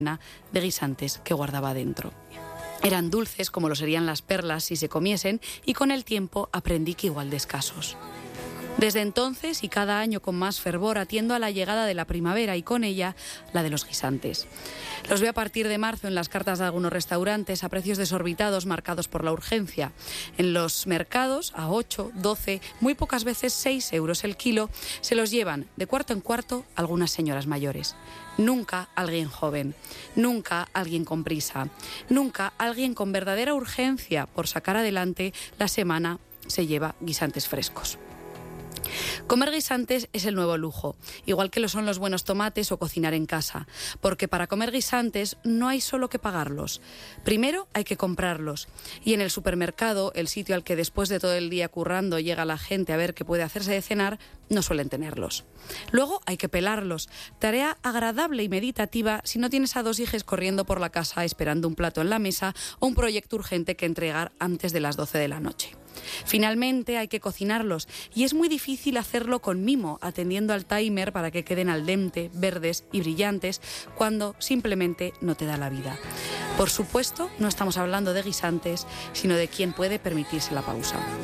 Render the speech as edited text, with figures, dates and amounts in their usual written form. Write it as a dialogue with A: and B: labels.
A: de guisantes que guardaba dentro. Eran dulces como lo serían las perlas si se comiesen, y con el tiempo aprendí que igual de escasos. Desde entonces y cada año con más fervor atiendo a la llegada de la primavera y con ella la de los guisantes. Los veo a partir de marzo en las cartas de algunos restaurantes a precios desorbitados marcados por la urgencia. En los mercados a 8, 12, muy pocas veces 6 euros el kilo se los llevan de cuarto en cuarto algunas señoras mayores. Nunca alguien joven, nunca alguien con prisa, nunca alguien con verdadera urgencia por sacar adelante la semana se lleva guisantes frescos. Comer guisantes es el nuevo lujo, igual que lo son los buenos tomates o cocinar en casa, porque para comer guisantes no hay solo que pagarlos. Primero hay que comprarlos, y en el supermercado, el sitio al que después de todo el día currando llega la gente a ver qué puede hacerse de cenar, no suelen tenerlos. Luego hay que pelarlos, tarea agradable y meditativa si no tienes a 2 hijos corriendo por la casa esperando un plato en la mesa o un proyecto urgente que entregar antes de las 12 de la noche. Finalmente hay que cocinarlos, y es muy difícil hacerlo con mimo, atendiendo al timer para que queden al dente, verdes y brillantes, cuando simplemente no te da la vida. Por supuesto, no estamos hablando de guisantes, sino de quien puede permitirse la pausa.